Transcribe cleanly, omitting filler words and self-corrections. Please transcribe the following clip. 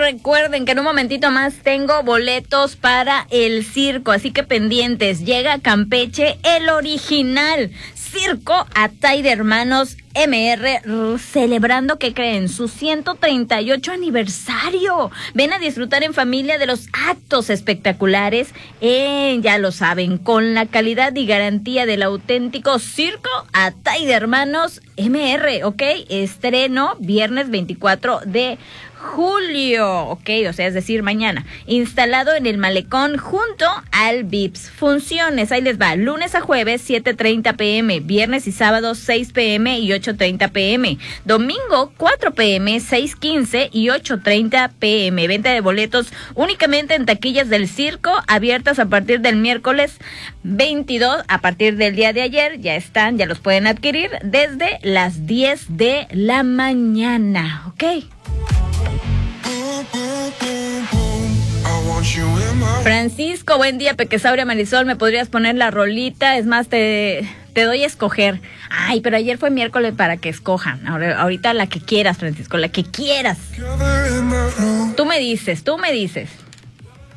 recuerden que en un momentito más tengo boletos para el circo, así que pendientes. Llega a Campeche el original Circo Atay de Hermanos MR, celebrando, ¿qué creen? Su 138 aniversario. Ven a disfrutar en familia de los actos espectaculares, ya lo saben, con la calidad y garantía del auténtico Circo Atay de Hermanos MR, ¿ok? Estreno viernes 24 de julio, ok, o sea, es decir, mañana. Instalado en el Malecón junto al Vips. Funciones, ahí les va, lunes a jueves 7:30 p.m, viernes y sábado 6 p.m. y 8:30 p.m, domingo 4 p.m, 6:15 y 8:30 p.m. Venta de boletos únicamente en taquillas del circo, abiertas a partir del miércoles 22, a partir del día de ayer, ya los pueden adquirir desde las 10 de la mañana, ok. Francisco, buen día. Pequesauria Marisol, ¿me podrías poner la rolita? Es más, te doy a escoger. Ay, pero ayer fue miércoles para que escojan. Ahorita la que quieras, Francisco, la que quieras. Tú me dices.